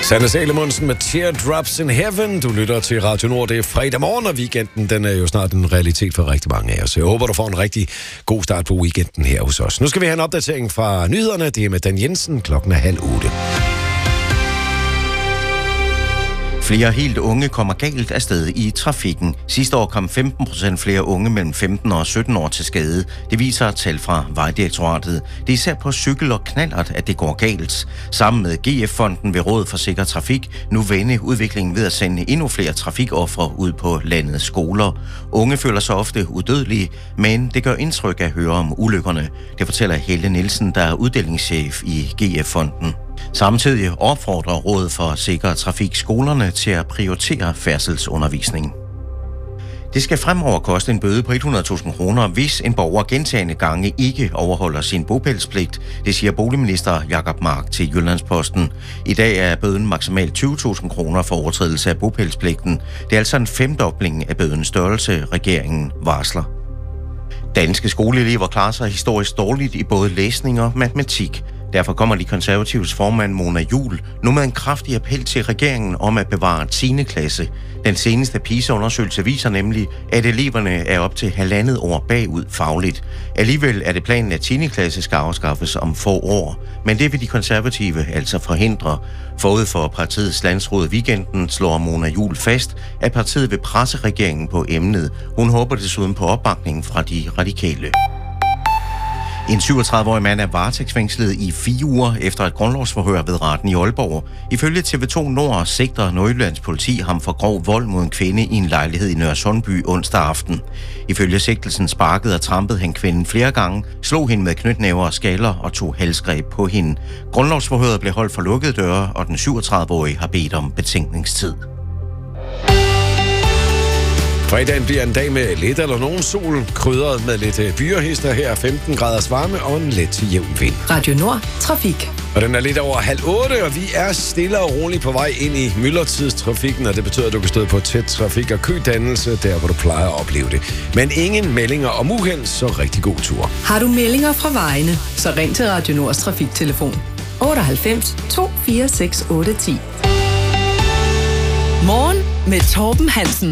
Sanne Salomonsen med Teardrops in Heaven. Du lytter til Radio Nord. Det er fredag morgen, og weekenden den er jo snart en realitet for rigtig mange af os. Jeg håber, du får en rigtig god start på weekenden her hos os. Nu skal vi have en opdatering fra nyhederne. Det er med Dan Jensen. Klokken er 7:30. Flere helt unge kommer galt afsted i trafikken. Sidste år kom 15% flere unge mellem 15 og 17 år til skade. Det viser tal fra Vejdirektoratet. Det er især på cykel og knallert, at det går galt. Sammen med GF-fonden ved Rådet for Sikker Trafik nu vende udviklingen ved at sende endnu flere trafikofre ud på landets skoler. Unge føler sig ofte udødelige, men det gør indtryk at høre om ulykkerne. Det fortæller Helle Nielsen, der er uddelingschef i GF-fonden. Samtidig opfordrer Rådet for Sikker Trafik skolerne til at prioritere færdselsundervisning. Det skal fremover koste en bøde på 100.000 kroner, hvis en borger gentagne gange ikke overholder sin bopælspligt. Det siger boligminister Jacob Mark til Jyllandsposten. I dag er bøden maksimalt 20.000 kroner for overtrædelse af bopælspligten. Det er altså en femdobling af bødens størrelse, regeringen varsler. Danske skoleelever klarer sig historisk dårligt i både læsning og matematik. Derfor kommer de konservatives formand Mona Juul nu med en kraftig appel til regeringen om at bevare 10. klasse. Den seneste PISA-undersøgelse viser nemlig, at eleverne er op til 1,5 år bagud fagligt. Alligevel er det planen, at 10. klasse skal afskaffes om få år. Men det vil de konservative altså forhindre. Forud for partiets landsråd i weekenden slår Mona Juul fast, at partiet vil presse regeringen på emnet. Hun håber desuden på opbakning fra de radikale. En 37-årig mand er varetægtsfængslet i 4 uger efter et grundlovsforhør ved retten i Aalborg. Ifølge TV2 Nord sigter Nordjyllands politi ham for grov vold mod en kvinde i en lejlighed i Nørresundby onsdag aften. Ifølge sigtelsen sparkede og trampede han kvinden flere gange, slog hende med knytnæver og skaller og tog halsgreb på hende. Grundlovsforhøret blev holdt for lukkede døre, og den 37-årige har bedt om betænkningstid. Fredagen bliver en dag med lidt eller nogen sol, krydret med lidt byerhister her, 15 graders varme og en let til jævn vind. Radio Nord, trafik. Og den er lidt over 7:30, og vi er stille og roligt på vej ind i myldretidstrafikken, og det betyder, at du kan støde på tæt trafik og kødannelse, der hvor du plejer at opleve det. Men ingen meldinger om uheld, så rigtig god tur. Har du meldinger fra vejene, så ring til Radio Nords trafiktelefon 98 246 810. Morgen med Torben Hansen.